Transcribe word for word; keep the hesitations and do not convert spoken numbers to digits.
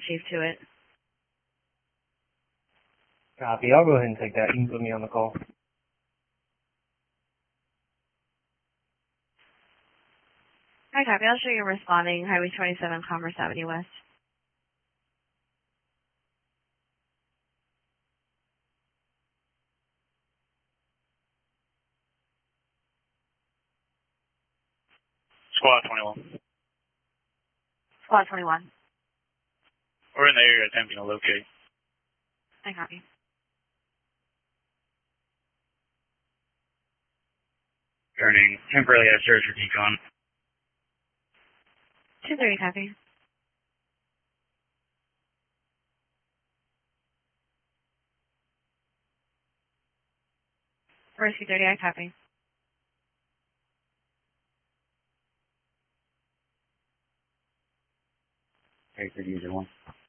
Chief to it. Copy. I'll go ahead and take that. You can put me on the call. Hi, copy. I'll show you responding Highway twenty-seven, Commerce Avenue West. Squad twenty-one. Squad twenty-one. We're in the area attempting to locate. Hi, copy. Turning temporarily at search for decon. two thirty, copy. Rescue thirty, I copy. Okay, good user one.